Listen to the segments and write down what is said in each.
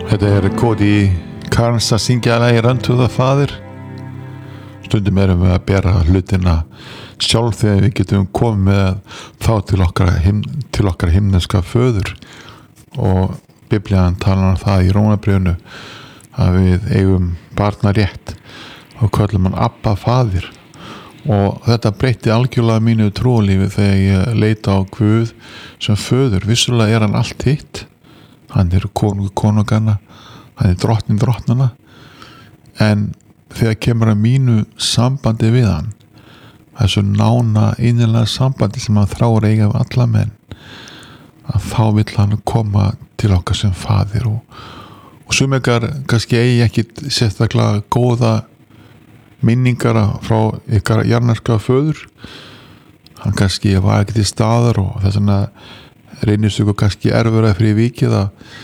Þetta Cody Carnes að syngja lagi Run to the Father. Stundum erum við að bera hlutina sjálf þegar við getum komið með þá til okkar himneska föður, og Biblían talar það í Rómarbréfinu að við eigum barnarétt og köllum hann Abba faðir, og þetta breytti algjörlega mínu trúlífi þegar ég leita á Guð sem föður. Vissulega hann allt hitt, hann konungana, hann drottnana, en þegar kemur að mínu sambandi við hann, þessu nána innilega sambandi sem hann þráir eiga við alla menn, að þá vill hann koma til okkar sem faðir, og sumekar kannski eigi ekkit sérstaklega góða minningar frá ykkar jarðneska föður. Hann kannski var ekki til staðar, og þess vegna reynist ykkur kannski erfura fyrir vikið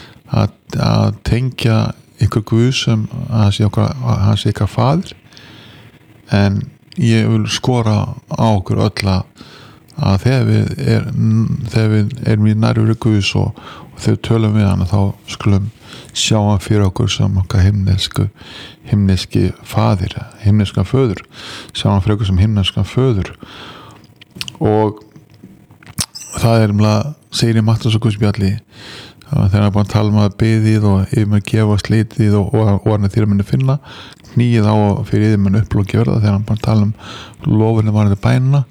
að tengja ykkur Guð sem hans ykkar faðir. En ég vil skora á okkur öll að þegar við erum í nærveru Guðs og þegar við tölum við hann, þá skulum sjá hann fyrir okkur sem okkar himneski faðir, himneskan föður, sjá hann fyrir okkur sem himneskan föður. Og það segir í Matthías og Guðspjalli, þegar hann búin að tala að biðið og yfir mér gefa slitið og hann þér muni finna, knýið á fyrir yfir mér upp og gjörða. Þegar hann búin að tala lofinu varðandi bænina,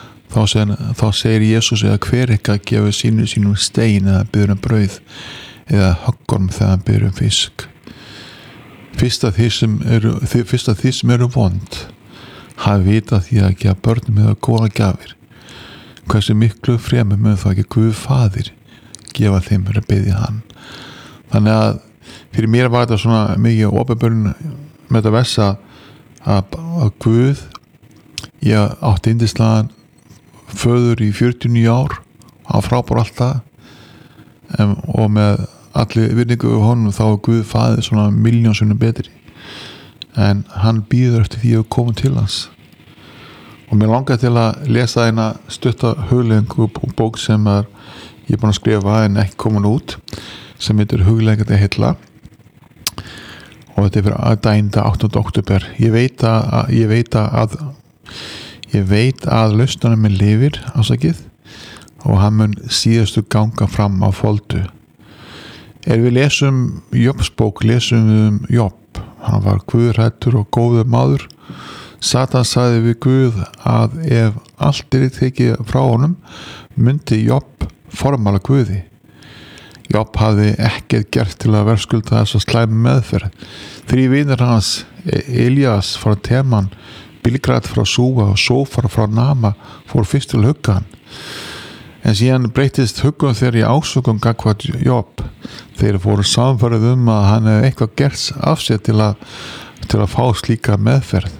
þá segir Jesús eða hver ykkar gefur sínum stein eða biður brauð eða höggorm þegar hann biður fisk. Fyrst af því sem eru vond hafi vitað því að gefa börnum eða góða gjafir, hversu miklu fremur mun þá ekki Guð faðir gefa þeim fyrir að biðja hann. Þannig að fyrir mér var þetta svona mikið opinberun með þetta vers að Guð, ég átti yndislegan föður í 49 ár, hann frábár alltaf, og með allir virðingu við honum þá Guð faðir svona miljónsinnum betri, en hann býður eftir því að koma til hans. Og mér langaði til að lesa eina stutta hugleiðingu bók sem ég búin að skrifa en ekki komin út, sem heitir Hugleiðingandi heilla, og þetta fyrir daginn 8. október. Ég veit að lausnarinn minn lifir, ásakið, og hann mun síðastu ganga fram á foldu. Við lesum Jobbsbók, lesum við Jobb. Hann var guðhræddur og góður maður. Satan sagði við Guð að ef allt tekið frá honum, myndi Jobb formala Guði. Jobb hafði ekkert gert til að verðskulda þess að slæma meðferð. 3 vinir hans, Elías frá Teman, Bilgrat frá Súa og Sófar frá Nama, fór fyrst til að hugga hann. En síðan breytist huggun þegar í ásökum gagnvart Jobb. Þeir fóru samfærið að hann hefði eitthvað gert af sér til að fá slíka meðferð.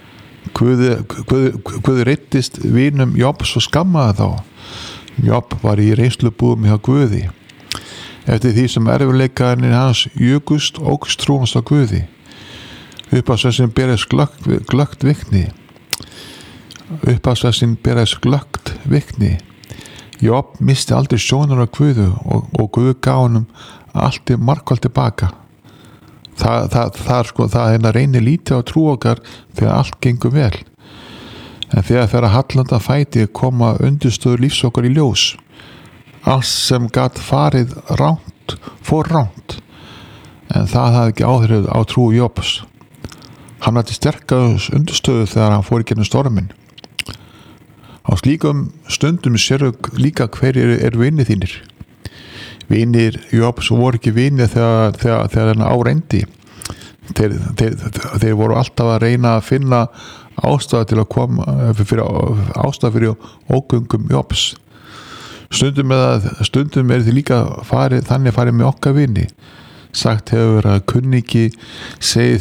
Guði reittist vinum Jobbs og skammaði þá. Jobb var í reynslubúðum hjá Guði. Eftir því sem erfiðleikarnir hans jukust ógst trú hans á Guði. Upphafsversin berist glöggt vikni. Jobb misti aldrei sjónar á Guðu og Guð gaf honum allt margfalt tilbaka. Það reynir lítið á trú okkar þegar allt gengur vel. En þegar hallanda fæti koma undirstöður lífs okkar í ljós, allt sem gat farið rangt, fór rangt, en það hafði ekki áhrif á trú Jobbs. Hann hafði sterkar undirstöðu þegar hann fór í gegnum storminn. Á slíkum stundum sérðu líka hverjir vinir þínir. Vinir Jobbs voru ekki vinir þegar hann áreyndi. Þeir voru alltaf að reyna að finna ástæðu til að koma ástæðu fyrir ógöngum Jobbs. Stundum þið líka þannig farið með okkar vini. Sagt hefur að kunningi segir